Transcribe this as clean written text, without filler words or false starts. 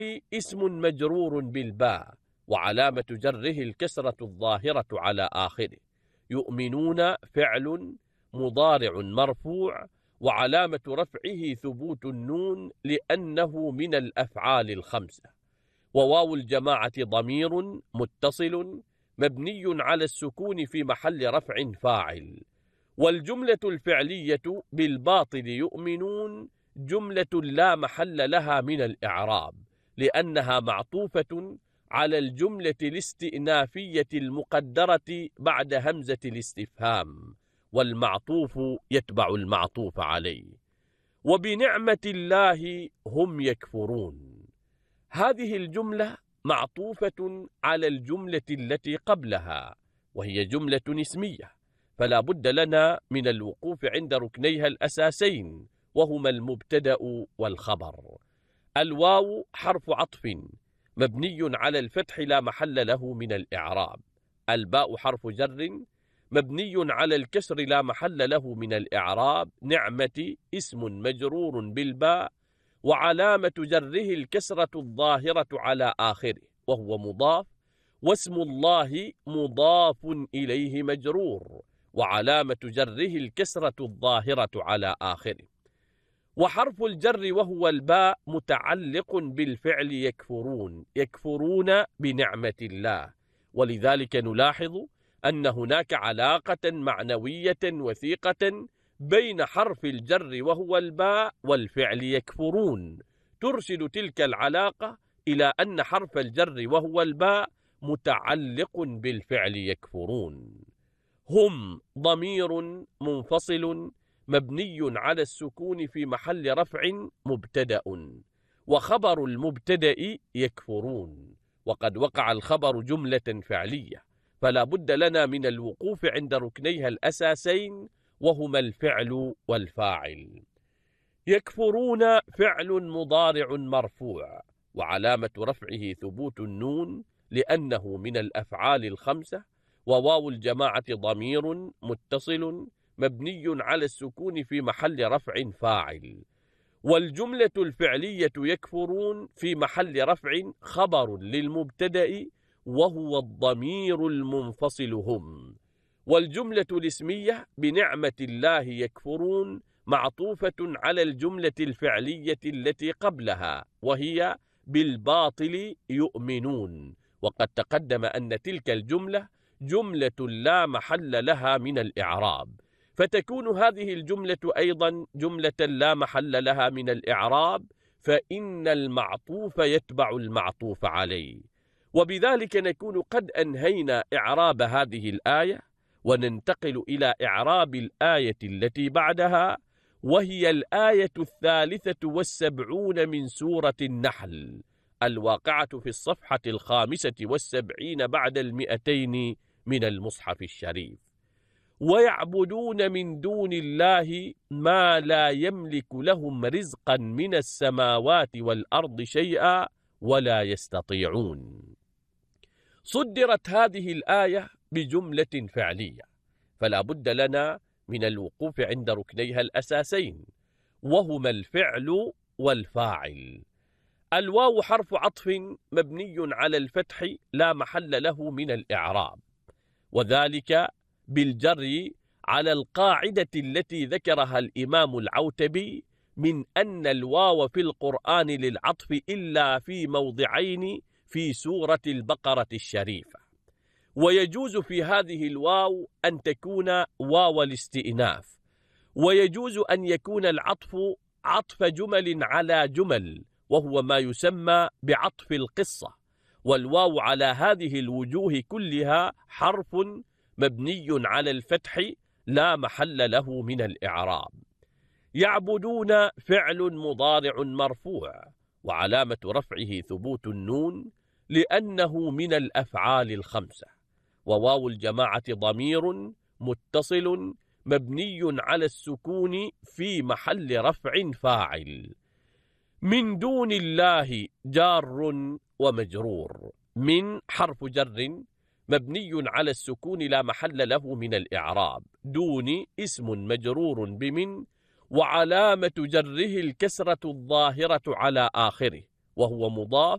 اسم مجرور بالباء وعلامة جره الكسرة الظاهرة على آخره. يؤمنون فعل مضارع مرفوع وعلامة رفعه ثبوت النون لأنه من الأفعال الخمسة. وواو الجماعة ضمير متصل مبني على السكون في محل رفع فاعل. والجملة الفعلية بالباطل يؤمنون جملة لا محل لها من الإعراب لأنها معطوفة على الجملة الاستئنافية المقدرة بعد همزة الاستفهام، والمعطوف يتبع المعطوف عليه. وبنعمة الله هم يكفرون، هذه الجملة معطوفة على الجملة التي قبلها وهي جملة اسمية، فلا بد لنا من الوقوف عند ركنيها الأساسين وهما المبتدأ والخبر. الواو حرف عطف مبني على الفتح لا محل له من الإعراب. الباء حرف جر مبني على الكسر لا محل له من الإعراب. نعمة اسم مجرور بالباء وعلامة جره الكسرة الظاهرة على آخره وهو مضاف، واسم الله مضاف إليه مجرور وعلامة جره الكسرة الظاهرة على آخره. وحرف الجر وهو الباء متعلق بالفعل يكفرون، يكفرون بنعمة الله، ولذلك نلاحظ أن هناك علاقة معنوية وثيقة بين حرف الجر وهو الباء والفعل يكفرون، ترشد تلك العلاقة إلى أن حرف الجر وهو الباء متعلق بالفعل يكفرون. هم ضمير منفصل مبني على السكون في محل رفع مبتدأ، وخبر المبتدأ يكفرون، وقد وقع الخبر جملة فعلية، فلا بد لنا من الوقوف عند ركنيها الأساسين وهما الفعل والفاعل. يكفرون فعل مضارع مرفوع وعلامة رفعه ثبوت النون لأنه من الأفعال الخمسة. وواو الجماعة ضمير متصل مبني على السكون في محل رفع فاعل. والجملة الفعلية يكفرون في محل رفع خبر للمبتدأ وهو الضمير المنفصل هم. والجملة الاسمية بنعمة الله يكفرون معطوفة على الجملة الفعلية التي قبلها وهي بالباطل يؤمنون، وقد تقدم أن تلك الجملة جملة لا محل لها من الإعراب، فتكون هذه الجملة أيضا جملة لا محل لها من الإعراب، فإن المعطوف يتبع المعطوف عليه. وبذلك نكون قد أنهينا إعراب هذه الآية، وننتقل إلى إعراب الآية التي بعدها، وهي الآية 73 من سورة النحل، الواقعة في الصفحة 75 بعد 200 من المصحف الشريف. ويعبدون من دون الله ما لا يملك لهم رزقا من السماوات والأرض شيئا ولا يستطيعون. صدرت هذه الآية بجملة فعلية، فلا بد لنا من الوقوف عند ركنيها الأساسين وهما الفعل والفاعل. الواو حرف عطف مبني على الفتح لا محل له من الإعراب، وذلك بالجر على القاعدة التي ذكرها الإمام العوتبي من أن الواو في القرآن للعطف إلا في موضعين في سورة البقرة الشريفة. ويجوز في هذه الواو أن تكون واو الاستئناف، ويجوز أن يكون العطف عطف جمل على جمل وهو ما يسمى بعطف القصة. والواو على هذه الوجوه كلها حرف مبني على الفتح لا محل له من الإعراب. يعبدون فعل مضارع مرفوع وعلامة رفعه ثبوت النون لأنه من الأفعال الخمسة. وواو الجماعة ضمير متصل مبني على السكون في محل رفع فاعل. من دون الله جار ومجرور. من حرف جر مبني على السكون لا محل له من الإعراب. دون اسم مجرور بمن وعلامة جره الكسرة الظاهرة على آخره وهو مضاف،